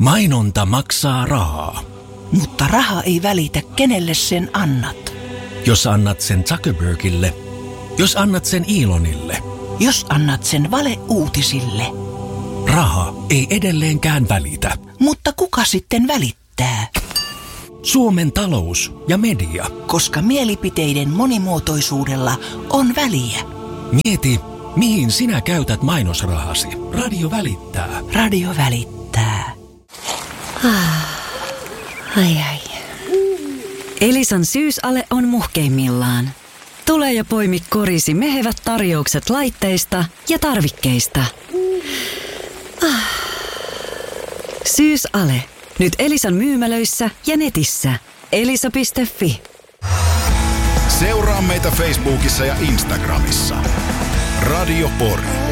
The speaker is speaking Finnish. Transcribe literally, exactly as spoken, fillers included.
Mainonta maksaa rahaa. Mutta raha ei välitä, kenelle sen annat. Jos annat sen Zuckerbergille, jos annat sen Elonille, Jos annat sen valeuutisille. raha ei edelleenkään välitä. Mutta kuka sitten välittää? Suomen talous ja media. Koska mielipiteiden monimuotoisuudella on väliä. Mieti, mihin sinä käytät mainosrahasi. Radio välittää. Radio välittää. Ai ai. Elisan syysale on muhkeimmillaan. Tule ja poimi korisi mehevät tarjoukset laitteista ja tarvikkeista. Ah. Syysale. Nyt Elisan myymälöissä ja netissä. elisa piste fi. Seuraa meitä Facebookissa ja Instagramissa. Radio Pori.